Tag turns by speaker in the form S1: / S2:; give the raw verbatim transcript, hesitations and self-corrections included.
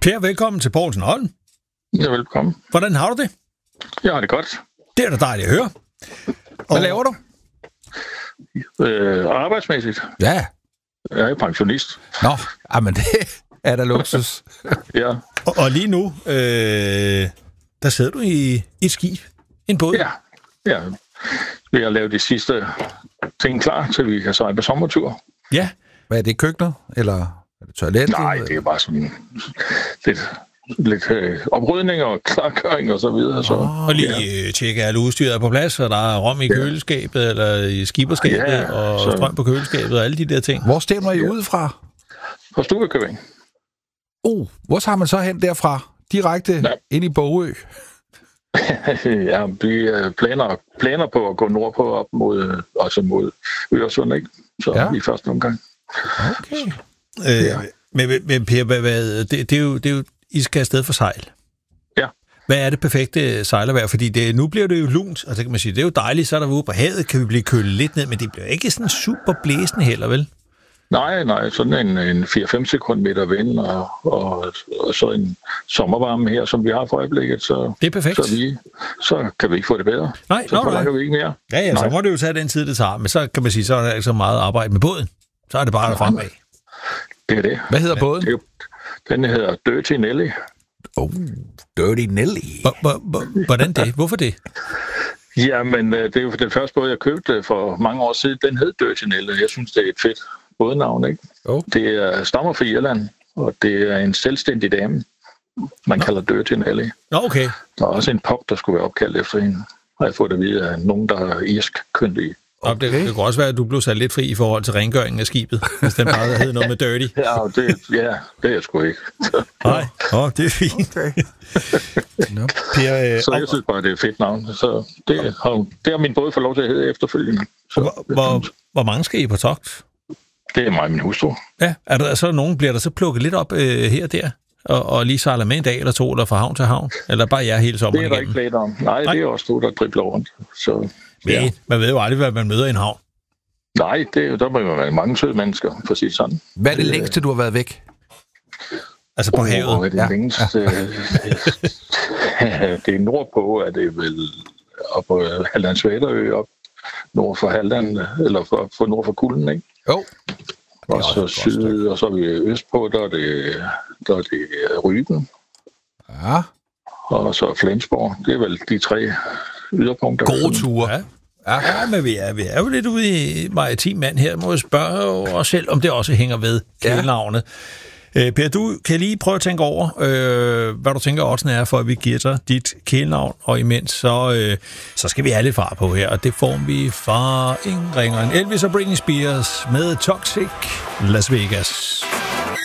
S1: Per, velkommen til Poulsen og Holm.
S2: Ja, velkommen.
S1: Hvordan har du det?
S2: Jeg har det godt.
S1: Det er da dejligt at høre. Hvad laver du?
S2: Øh, arbejdsmæssigt.
S1: Ja.
S2: Jeg er pensionist.
S3: Nå, men det er da luksus.
S2: Ja.
S1: Og, og lige nu, øh, der sidder du i et skib, en båd.
S2: Ja, ja. Vi har lavet de sidste ting klar, til vi kan sejle på sommertur.
S1: Ja.
S3: Hvad er det, køkkenet? Eller er det toilettet?
S2: Nej, det er bare sådan lidt, lidt øh, oprydning og klargøring og så videre. Så.
S1: Og lige ja. tjekke, at alle udstyret er på plads, og der er rom i køleskabet, eller i skiberskabet, ja, og så strøm på køleskabet, og alle de der ting.
S3: Hvor stemmer I ja. ud fra?
S2: På Stuekøbing.
S3: Oh, hvor tager man så hen derfra? Direkte ja. ind i Bogø?
S2: Ja, vi planer, planer på at gå nordpå op mod, altså mod Øresund, ikke? Så ja. i første omgang.
S1: Okay. Øh, ja. Men, men Per, hvad, hvad, det, det, er jo, det er jo, I skal afsted for sejl.
S2: Ja.
S1: Hvad er det perfekte sejlervejr? Fordi det, nu bliver det jo lunt, og så kan man sige, det er jo dejligt, så er der ude på havet, kan vi blive kølet lidt ned, men det bliver ikke sådan super blæsende heller, vel?
S2: Nej, nej, sådan en, en fire til fem sekundmeter vind, og, og, og så en sommervarme her, som vi har for øjeblikket, så,
S1: det er perfekt.
S2: Så, vi, så kan vi ikke få det bedre.
S1: Nej,
S2: så
S1: no,
S2: forlanger vi ikke mere.
S1: Ja, ja, så må det jo tage den tid, det tager, men så kan man sige, så er der ikke så meget arbejde med båden. Så er det bare der fremad.
S2: Det er det.
S3: Hvad hedder båden?
S2: Det, den hedder Dirty Nelly.
S3: Oh, Dirty Nelly.
S1: Hvordan det? Hvorfor det?
S2: Jamen, det er jo den første båd, jeg købte for mange år siden. Den hed Dirty Nelly. Jeg synes, det er et fedt bådnavn, ikke? Oh. Det er, stammer fra Irland, og det er en selvstændig dame. Man Nå. kalder Dirty Nelly.
S1: Nå, okay.
S2: Der er også en pop, der skulle være opkaldt efter hende. Har jeg fået det vide af nogen, der er irsk kyndige.
S1: Okay. Det, det kunne også være, at du blev sat lidt fri i forhold til rengøringen af skibet, hvis den bare hed noget med dirty.
S2: Ja, det, ja, det er jeg sgu ikke.
S1: Nej, oh, det er fint. Okay.
S3: No.
S1: Per, øh,
S2: så jeg synes bare, det er et fedt navn. Så det har, det har min båd fået lov til at hedde efterfølgende. Så,
S1: hvor, hvor, hvor mange skal I på togt?
S2: Det er mig og min hustru.
S1: Ja, er der så nogen, bliver der så plukket lidt op øh, her og der? Og, og lige sejler med en dag eller to, eller fra havn til havn? Eller bare jer hele sommeren
S2: igennem? Det er der
S1: igennem?
S2: ikke planer om. Nej, Nej, det er også to, der dribler rundt. Så,
S1: ja. Men man ved jo aldrig, hvad man møder i en havn.
S2: Nej, det, der må jo være mange søde mennesker, for at sige sådan.
S3: Hvad er det længste, du har været væk?
S1: Altså på oh, havet?
S2: Hvad er det ja. længste? Det er nordpå, er det vel op på Hallandsvæterø, op nord for Halland, eller for, for nord for Kulden, ikke?
S3: Jo.
S2: Og så syd, og så er vi østpå, der er det, der er det Rügen.
S3: Ja.
S2: Og så Flensborg. Det er vel de tre yderpunkter.
S3: Gode ture.
S1: Ja. Ja, men vi er, vi er jo lidt ude i maritim mand her. Må jeg spørge os selv, om det også hænger ved kælenavnet. Ja. Per, du kan lige prøve at tænke over, øh, hvad du tænker oddsen er, for at vi giver dig dit kælenavn, og imens så, øh, så skal vi have lidt fart på her, og det får vi fra ingen ringer end Elvis og Britney Spears med Toxic Las Vegas.